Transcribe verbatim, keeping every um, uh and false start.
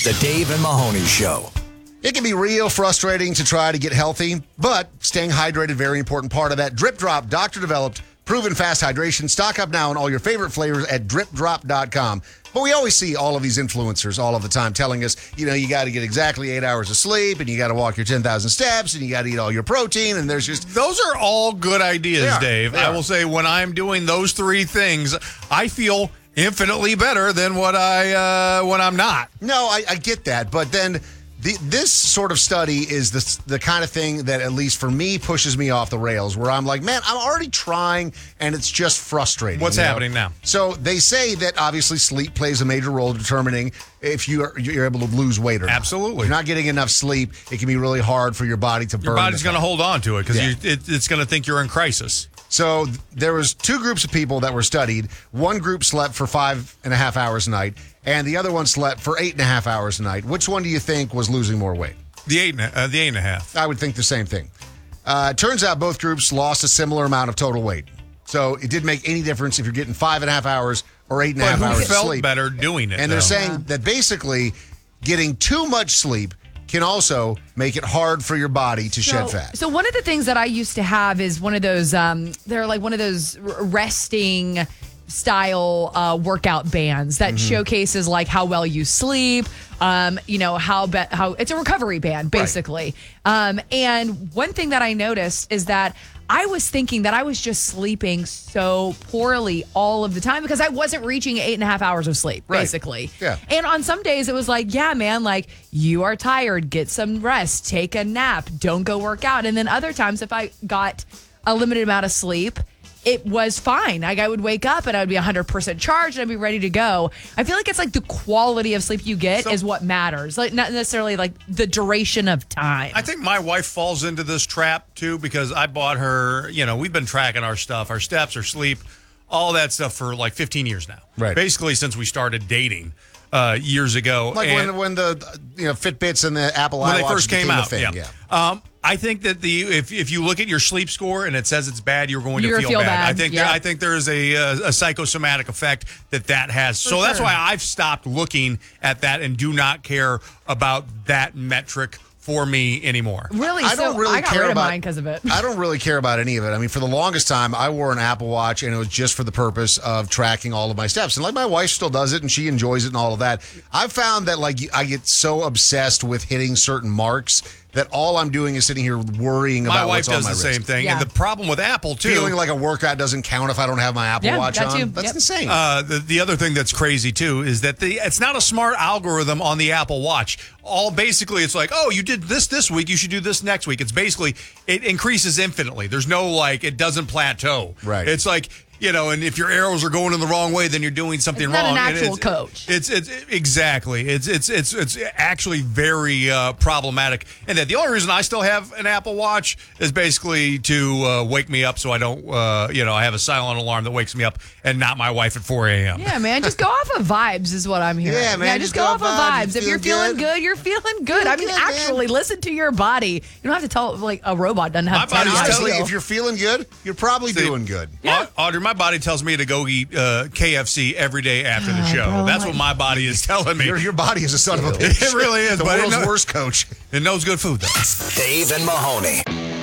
The Dave and Mahoney Show. It can be real frustrating to try to get healthy, but staying hydrated, very important part of that. Drip Drop, doctor-developed, proven fast hydration. Stock up now on all your favorite flavors at drip drop dot com. But we always see all of these influencers all of the time telling us, you know, you got to get exactly eight hours of sleep, and you got to walk your ten thousand steps, and you got to eat all your protein, and there's just... Those are all good ideas, They are. Dave. They I are. will say when I'm doing those three things, I feel infinitely better than what I uh, when I'm not. No, I, I get that, but then the, this sort of study is the, the kind of thing that, at least for me, pushes me off the rails, where I'm like, man, I'm already trying, and it's just frustrating. What's you know? happening now? So they say that, obviously, sleep plays a major role in determining if you are, you're able to lose weight or not. Absolutely. If you're not getting enough sleep, it can be really hard for your body to burn. Your body's the going to fat. hold on to it because Yeah. it, it's going to think you're in crisis. So th- there was two groups of people that were studied. One group slept for five and a half hours a night, and the other one slept for eight and a half hours a night. Which one do you think was losing more weight? The eight, and a- uh, the eight and a half. I would think the same thing. Uh, it turns out both groups lost a similar amount of total weight. So it didn't make any difference if you're getting five and a half hours or eight and a But half who hours of felt sleep. better doing it? And they're though? saying that basically getting too much sleep can also make it hard for your body to shed fat. So one of the things that I used to have is one of those, um, they're like one of those r- resting style uh, workout bands that Mm-hmm. showcases like how well you sleep, um, you know, how be- how it's a recovery band basically. Um, and one thing that I noticed is that I was thinking that I was just sleeping so poorly all of the time because I wasn't reaching eight and a half hours of sleep, Right. basically. Yeah. And on some days it was like, yeah, man, like you are tired, get some rest, take a nap, don't go work out. And then other times if I got a limited amount of sleep, it was fine. Like I would wake up and I would be one hundred percent charged and I'd be ready to go. I feel like it's like the quality of sleep you get So- is what matters. Like not necessarily like the duration of time. I think my wife falls into this trap too because I bought her, you know, we've been tracking our stuff, our steps, our sleep, all that stuff for like fifteen years now. Right. Basically since we started dating uh, years ago. Like And- when when the you know Fitbits and the Apple when iWatch they first came became a out. thing, yeah. yeah. Um, I think that the if if you look at your sleep score and it says it's bad, you're going to You're feel, feel bad. bad, I think yeah. there, I think there is a, a a psychosomatic effect that that has. so that's sure. why I've stopped looking at that and do not care about that metric for me anymore. really, I so don't really I got care rid of about mine because of it. I don't really care about any of it. I mean, for the longest time, I wore an Apple Watch, and it was just for the purpose of tracking all of my steps. And like my wife still does it, and she enjoys it and all of that. I've found that like I get so obsessed with hitting certain marks that all I'm doing is sitting here worrying My about wife what's does on my the wrist. same thing, Yeah. and the problem with Apple too. Feeling like a workout doesn't count if I don't have my Apple Yeah, Watch that on. too. That's Yep. insane. Uh, the, the other thing that's crazy too is that the it's not a smart algorithm on the Apple Watch. All basically, it's like, oh, you did this this week, you should do this next week. It's basically it increases infinitely. There's no like it doesn't plateau. Right. It's like. You know, and if your arrows are going in the wrong way, then you're doing something It's not wrong. an And actual it's, coach. It's it's exactly. It's it's it's it's actually very uh, problematic. And that the only reason I still have an Apple Watch is basically to uh, wake me up, so I don't. Uh, you know, I have a silent alarm that wakes me up, and not my wife at four a.m. Yeah, man, just go off of vibes is what I'm hearing. Yeah, man, just, just go, go off of vibes. vibes. You If you're feel feeling good? good, you're feeling good. I mean, good, man. actually, listen to your body. You don't have to tell like a robot doesn't have My to tell you body's how to Honestly, feel. if you're feeling good, you're probably See, doing good. Yeah. Au- Audrey, my body tells me to go eat uh, K F C every day after the Ah, show. bro, That's like- what my body is telling me. Your, your body is a son of a bitch. It really is, The but it world's know- worst coach. It knows good food, though. Dave and Mahoney.